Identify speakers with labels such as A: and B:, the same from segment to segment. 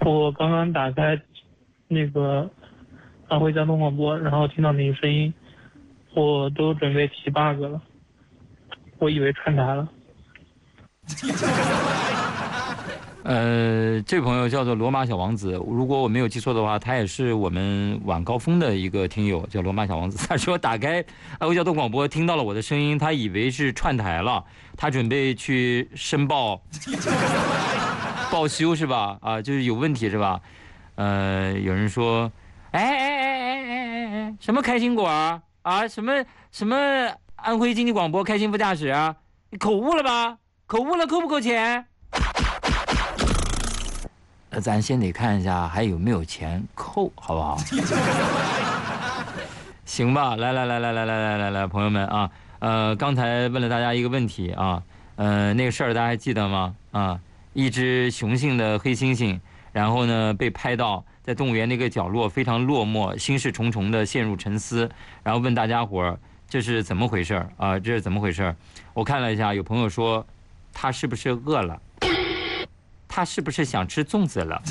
A: 我刚刚打开那个安徽交通广播，然后听到你的声音，我都准备提 bug 了，我以为串台了。
B: 这位朋友叫做罗马小王子，如果我没有记错的话，他也是我们晚高峰的一个听友，叫罗马小王子。他说打开安徽交通广播，听到了我的声音，他以为是串台了，他准备去申报报修是吧？啊，就是有问题是吧？有人说，什么开心果啊，什么安徽经济广播开心副驾驶啊，你口误了吧？口误了，扣不扣钱？咱先得看一下还有没有钱扣，好不好？行吧，来，朋友们啊，刚才问了大家一个问题啊，那个事儿大家还记得吗？啊，一只雄性的黑猩猩，然后呢被拍到在动物园那个角落非常落寞，心事重重的陷入沉思，然后问大家伙儿这是怎么回事啊？这是怎么回事？我看了一下，有朋友说他是不是饿了？他是不是想吃粽子了？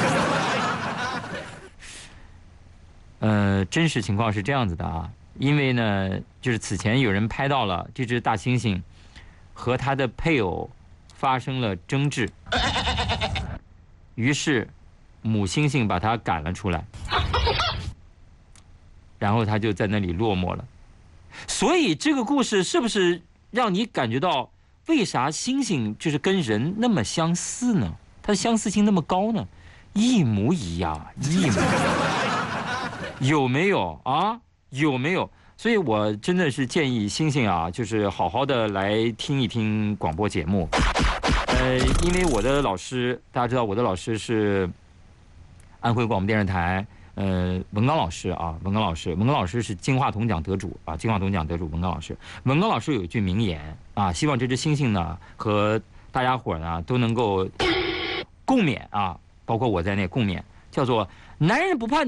B: 真实情况是这样子的啊，因为呢，就是此前有人拍到了这只大猩猩和他的配偶发生了争执，于是母猩猩把它赶了出来，然后他就在那里落寞了。所以这个故事是不是让你感觉到？为啥猩猩就是跟人那么相似呢？它的相似性那么高呢？一模一样，一模一样，有没有啊？有没有？所以我真的是建议猩猩啊，就是好好的来听一听广播节目。因为我的老师，大家知道我的老师是安徽广播电视台。文刚老师啊，文刚老师是金话筒奖得主啊，金话筒奖得主文刚老师。文刚老师有一句名言啊，希望这只猩猩呢和大家伙呢都能够共勉啊，包括我在内共勉，叫做男人不怕